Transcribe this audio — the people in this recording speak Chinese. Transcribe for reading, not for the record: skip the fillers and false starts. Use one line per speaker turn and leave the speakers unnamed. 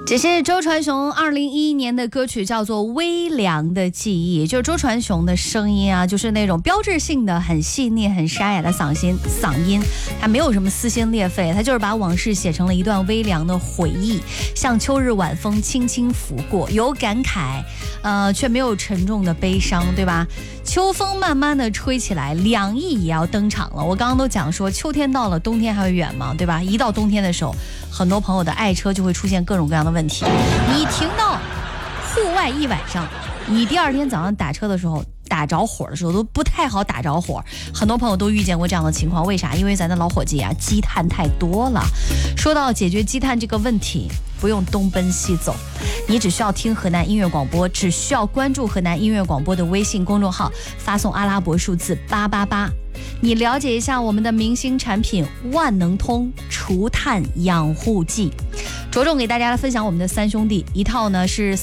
这是周传雄2011年的歌曲，叫做《微凉的记忆》。就是周传雄的声音啊，就是那种标志性的很细腻很沙哑的嗓音，他没有什么撕心裂肺，他就是把往事写成了一段微凉的回忆，像秋日晚风轻轻拂过，有感慨却没有沉重的悲伤，对吧？秋风慢慢的吹起来，2亿也要登场了。我刚刚都讲说秋天到了，冬天还会远吗？对吧？一到冬天的时候，很多朋友的爱车就会出现各种各样的问题。你停到户外一晚上，你第二天早上打车的时候打着火的时候都不太好打着火，很多朋友都遇见过这样的情况。为啥？因为咱的老伙计啊，积碳太多了。说到解决积碳这个问题，不用东奔西走，你只需要听河南音乐广播，只需要关注河南音乐广播的微信公众号，发送阿拉伯数字888，你了解一下我们的明星产品万能通除碳养护剂。着重给大家来分享我们的3兄弟，一套呢是